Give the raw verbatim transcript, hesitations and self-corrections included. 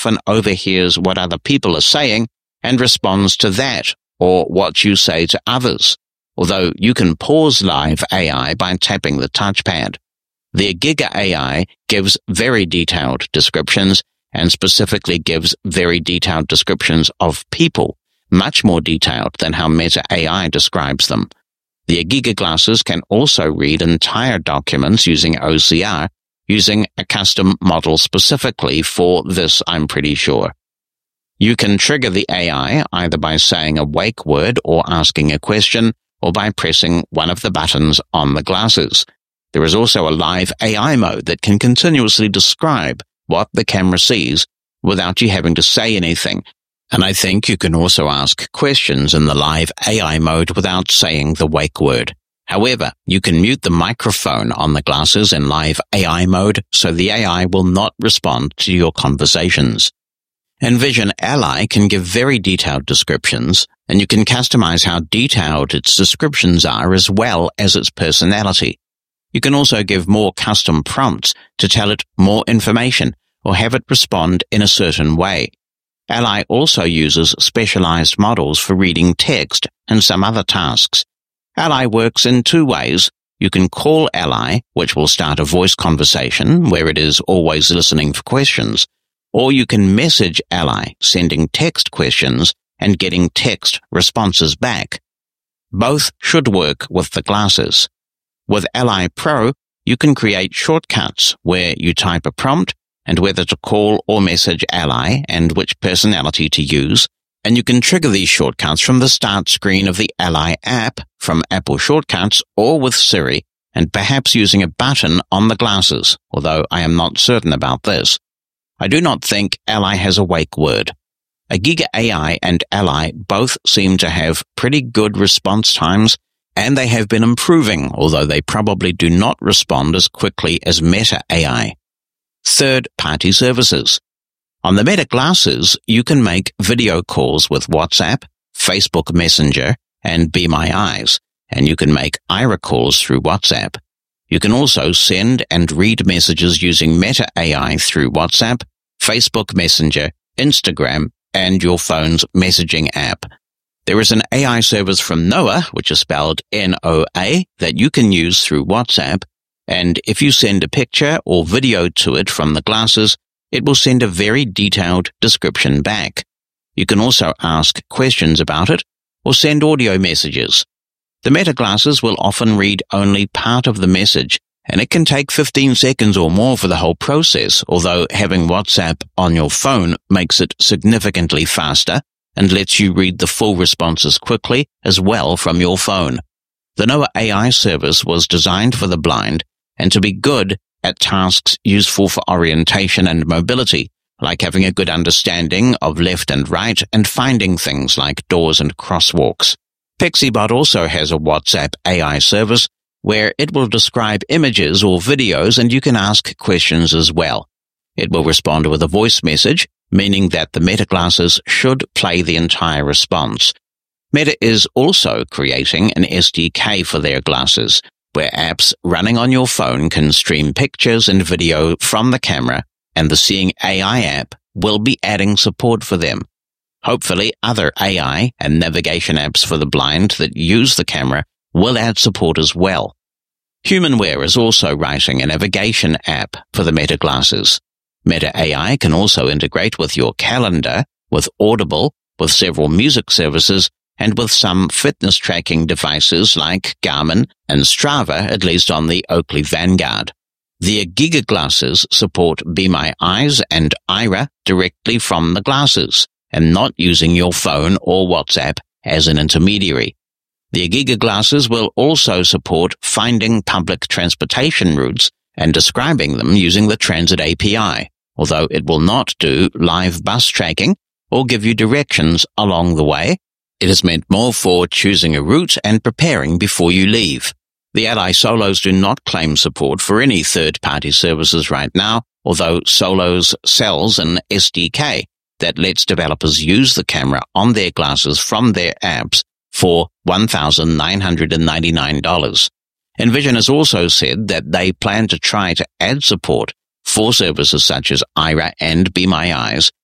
often overhears what other people are saying and responds to that or what you say to others, although you can pause Live A I by tapping the touchpad. The Giga A I gives very detailed descriptions and specifically gives very detailed descriptions of people, much more detailed than how Meta A I describes them. The Giga glasses can also read entire documents using O C R, using a custom model specifically for this, I'm pretty sure. You can trigger the A I either by saying a wake word or asking a question, or by pressing one of the buttons on the glasses. There is also a Live A I mode that can continuously describe what the camera sees without you having to say anything. And I think you can also ask questions in the Live A I mode without saying the wake word. However, you can mute the microphone on the glasses in Live A I mode, so the A I will not respond to your conversations. Envision Ally can give very detailed descriptions, and you can customize how detailed its descriptions are as well as its personality. You can also give more custom prompts to tell it more information or have it respond in a certain way. Ally also uses specialized models for reading text and some other tasks. Ally works in two ways. You can call Ally, which will start a voice conversation where it is always listening for questions, or you can message Ally, sending text questions and getting text responses back. Both should work with the glasses. With Ally Pro, you can create shortcuts where you type a prompt and whether to call or message Ally and which personality to use, and you can trigger these shortcuts from the start screen of the Ally app, from Apple Shortcuts, or with Siri, and perhaps using a button on the glasses, although I am not certain about this. I do not think Ally has a wake word. A Giga A I and Ally both seem to have pretty good response times, and they have been improving, although they probably do not respond as quickly as Meta A I. Third-party services. On the Meta glasses, you can make video calls with WhatsApp, Facebook Messenger, and Be My Eyes, and you can make Aira calls through WhatsApp. You can also send and read messages using Meta A I through WhatsApp, Facebook Messenger, Instagram, and your phone's messaging app. There is an A I service from Noah, which is spelled N O A, that you can use through WhatsApp, and if you send a picture or video to it from the glasses, it will send a very detailed description back. You can also ask questions about it or send audio messages. The Meta glasses will often read only part of the message, and it can take fifteen seconds or more for the whole process, although having WhatsApp on your phone makes it significantly faster and lets you read the full responses quickly as well from your phone. The Noah A I service was designed for the blind and to be good at tasks useful for orientation and mobility, like having a good understanding of left and right and finding things like doors and crosswalks. Pixibot also has a WhatsApp A I service where it will describe images or videos and you can ask questions as well. It will respond with a voice message, meaning that the Meta glasses should play the entire response. Meta is also creating an S D K for their glasses, where apps running on your phone can stream pictures and video from the camera, and the Seeing A I app will be adding support for them. Hopefully, other A I and navigation apps for the blind that use the camera will add support as well. HumanWare is also writing a navigation app for the Meta glasses. Meta A I can also integrate with your calendar, with Audible, with several music services, and with some fitness tracking devices like Garmin and Strava, at least on the Oakley Vanguard. The Giga glasses support Be My Eyes and Aira directly from the glasses, and not using your phone or WhatsApp as an intermediary. The Giga glasses will also support finding public transportation routes and describing them using the Transit A P I, although it will not do live bus tracking or give you directions along the way. It is meant more for choosing a route and preparing before you leave. The Ally Solos do not claim support for any third-party services right now, although Solos sells an S D K that lets developers use the camera on their glasses from their apps for one thousand nine hundred ninety-nine dollars. Envision has also said that they plan to try to add support for services such as Aira and Be My Eyes